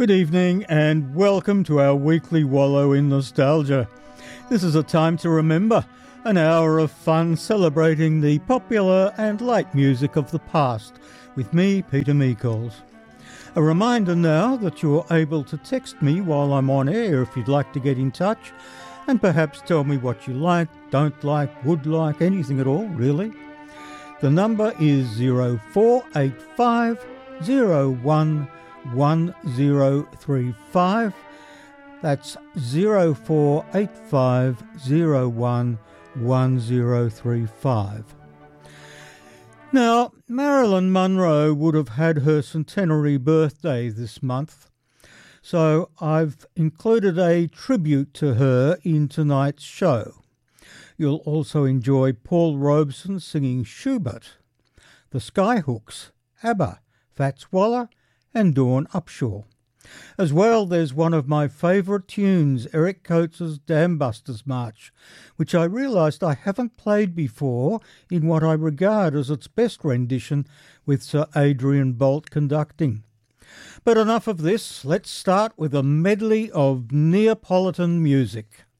Good evening and welcome to our weekly wallow in nostalgia. This is a time to remember, an hour of fun celebrating the popular and light music of the past with me, Peter Meikles. A reminder now that you're able to text me while I'm on air if you'd like to get in touch and perhaps tell me what you like, don't like, would like, anything at all, really. The number is 0485 01 1035. That's 0485 01 1035. Now, Marilyn Monroe would have had her centenary birthday this month, so I've included a tribute to her in tonight's show. You'll also enjoy Paul Robeson singing Schubert, the Skyhooks, ABBA, Fats Waller, and Dawn Upshaw. As well, there's one of my favourite tunes, Eric Coates' Dam Busters March, which I realised I haven't played before in what I regard as its best rendition with Sir Adrian Boult conducting. But enough of this, let's start with a medley of Neapolitan music.